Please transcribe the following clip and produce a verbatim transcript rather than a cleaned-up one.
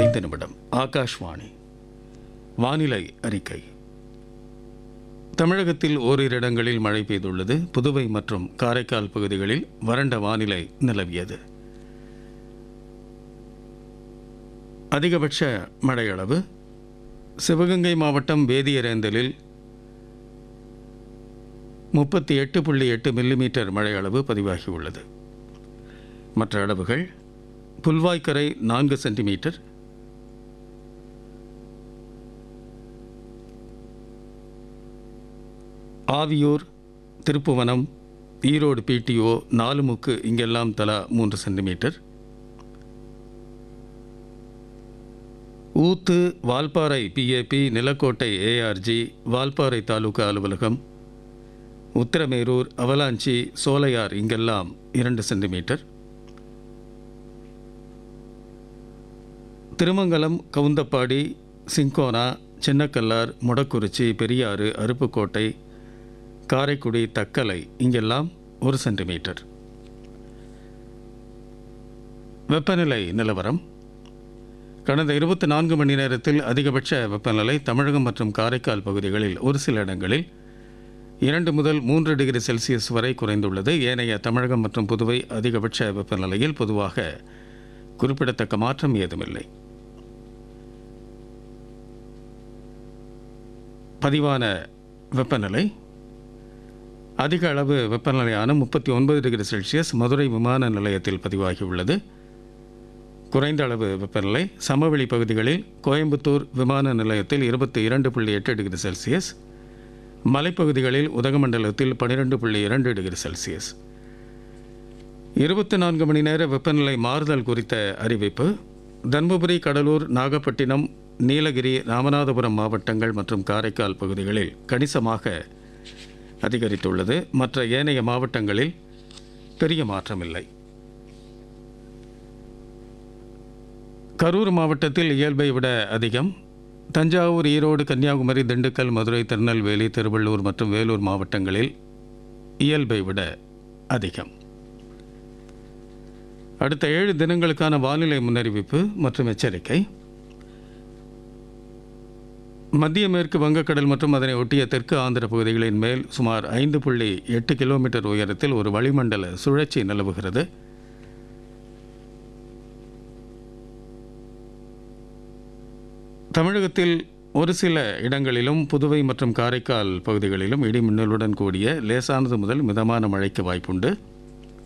ஐந்து நிமிடம். ஆகாஷ்வாணி வானிலை அறிக்கை. தமிழகத்தில் ஓரிரு இடங்களில் மழை பெய்துள்ளது. புதுவை மற்றும் காரைக்கால் பகுதிகளில் வறண்ட வானிலை நிலவியது. அதிகபட்ச மழையளவு சிவகங்கை மாவட்டம் வேதியரேந்தலில் முப்பத்தி எட்டு புள்ளி எட்டு மில்லிமீட்டர் மழையளவு பதிவாகியுள்ளது. மற்ற அளவுகள்: புல்வாய்க்கரை நான்கு சென்டிமீட்டர், ஆவியூர், திருப்புவனம், ஈரோடு பிடிஓ, நாலுமுக்கு இங்கெல்லாம் தலா மூன்று சென்டிமீட்டர், ஊத்து, வால்பாறை பிஏபி, நிலக்கோட்டை ஏஆர்ஜி, வால்பாறை தாலுகா அலுவலகம், உத்திரமேரூர், அவலாஞ்சி, சோலையார் இங்கெல்லாம் இரண்டு சென்டிமீட்டர், திருமங்கலம், கவுந்தப்பாடி, சிங்கோனா, சின்னக்கல்லார், முடக்குறிச்சி, பெரியாறு, அருப்புக்கோட்டை, காரைக்குடி, தக்கலை இங்கெல்லாம் ஒரு சென்டிமீட்டர். வெப்பநிலை நிலவரம்: கடந்த இருபத்தி நான்கு மணி நேரத்தில் அதிகபட்ச வெப்பநிலை தமிழகம் மற்றும் காரைக்கால் பகுதிகளில் ஒரு சில இடங்களில் இரண்டு முதல் மூன்று டிகிரி செல்சியஸ் வரை குறைந்துள்ளது. ஏனைய தமிழகம் மற்றும் புதுவை அதிகபட்ச வெப்பநிலையில் பொதுவாக குறிப்பிடத்தக்க மாற்றம் ஏதுமில்லை. பதிவான வெப்பநிலை: அதிக அளவு வெப்பநிலையான முப்பத்தி ஒன்பது டிகிரி செல்சியஸ் மதுரை விமான நிலையத்தில் பதிவாகியுள்ளது. குறைந்த அளவு வெப்பநிலை சமவெளி பகுதிகளில் கோயம்புத்தூர் விமான நிலையத்தில் இருபத்தி இரண்டு புள்ளி எட்டு டிகிரி செல்சியஸ், மலைப்பகுதிகளில் உதகமண்டலத்தில் பன்னிரெண்டு புள்ளி இரண்டு டிகிரி செல்சியஸ். இருபத்தி நான்கு மணி நேர வெப்பநிலை மாறுதல் குறித்த அறிவிப்பு: தருமபுரி, கடலூர், நாகப்பட்டினம், நீலகிரி, ராமநாதபுரம் மாவட்டங்கள் மற்றும் காரைக்கால் பகுதிகளில் கணிசமாக அதிகரித்துள்ளது. மற்ற ஏனைய மாவட்டங்களில் பெரிய மாற்றமில்லை. கரூர் மாவட்டத்தில் இயல்பை விட அதிகம். தஞ்சாவூர், ஈரோடு, கன்னியாகுமரி, திண்டுக்கல், மதுரை, திருநெல்வேலி, திருவள்ளூர் மற்றும் வேலூர் மாவட்டங்களில் இயல்பை விட அதிகம். அடுத்த ஏழு தினங்களுக்கான வானிலை முன்னறிவிப்பு மற்றும் எச்சரிக்கை: மத்திய மேற்கு வங்கக்கடல் மற்றும் அதனை ஒட்டிய தெற்கு ஆந்திர பகுதிகளின் மேல் சுமார் ஐந்து புள்ளி எட்டு கிலோமீட்டர் உயரத்தில் ஒரு வளிமண்டல சுழற்சி நிலவுகிறது. தமிழகத்தில் ஒரு சில இடங்களிலும் புதுவை மற்றும் காரைக்கால் பகுதிகளிலும் இடி மின்னலுடன் கூடிய லேசானது முதல் மிதமான மழைக்கு வாய்ப்புண்டு.